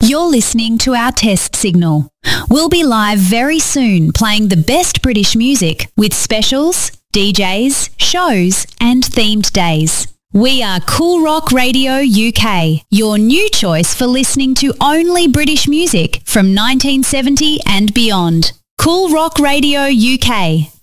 You're listening to our test signal. We'll be live very soon playing the best British music with specials, DJs, shows and themed days. We are Cool Rock Radio UK, your new choice for listening to only British music from 1970 and beyond. Cool Rock Radio UK.